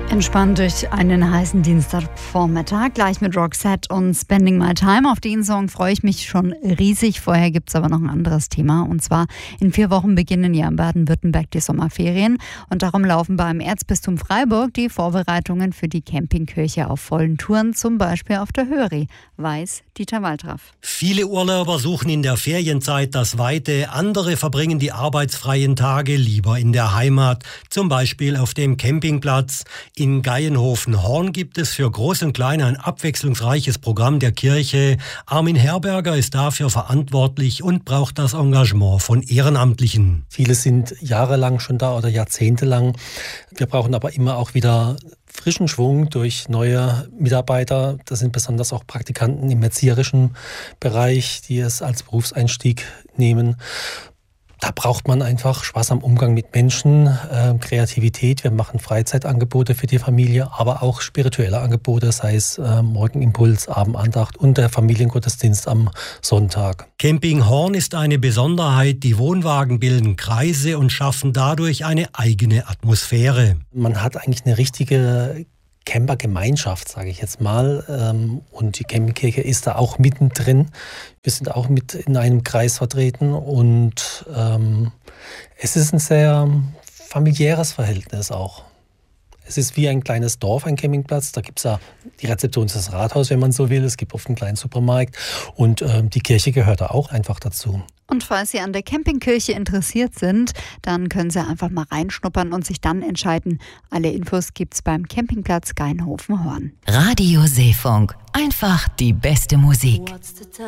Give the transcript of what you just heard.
Entspannt durch einen heißen Dienstagvormittag, gleich mit Roxette und Spending My Time. Auf den Song freue ich mich schon riesig. Vorher gibt es aber noch ein anderes Thema. Und zwar in 4 Wochen beginnen ja in Baden-Württemberg die Sommerferien. Und darum laufen beim Erzbistum Freiburg die Vorbereitungen für die Campingkirche auf vollen Touren, zum Beispiel auf der Höri, weiß Dieter Waldraff. Viele Urlauber suchen in der Ferienzeit das Weite. Andere verbringen die arbeitsfreien Tage lieber in der Heimat, zum Beispiel auf dem Campingplatz. In Gaienhofen-Horn gibt es für Groß und Klein ein abwechslungsreiches Programm der Kirche. Armin Herberger ist dafür verantwortlich und braucht das Engagement von Ehrenamtlichen. Viele sind jahrelang schon da oder jahrzehntelang. Wir brauchen aber immer auch wieder frischen Schwung durch neue Mitarbeiter. Das sind besonders auch Praktikanten im erzieherischen Bereich, die es als Berufseinstieg nehmen. Da braucht man einfach Spaß am Umgang mit Menschen, Kreativität. Wir machen Freizeitangebote für die Familie, aber auch spirituelle Angebote, sei es Morgenimpuls, Abendandacht und der Familiengottesdienst am Sonntag. Camping Horn ist eine Besonderheit. Die Wohnwagen bilden Kreise und schaffen dadurch eine eigene Atmosphäre. Man hat eigentlich eine richtige Campergemeinschaft, sage ich jetzt mal. Und die Campingkirche ist da auch mittendrin. Wir sind auch mit in einem Kreis vertreten und es ist ein sehr familiäres Verhältnis auch. Es ist wie ein kleines Dorf, ein Campingplatz. Da gibt es ja die Rezeption, das Rathaus, wenn man so will. Es gibt oft einen kleinen Supermarkt und die Kirche gehört da auch einfach dazu. Und falls Sie an der Campingkirche interessiert sind, dann können Sie einfach mal reinschnuppern und sich dann entscheiden. Alle Infos gibt's beim Campingplatz Gaienhofen-Horn. Radio Seefunk. Einfach die beste Musik.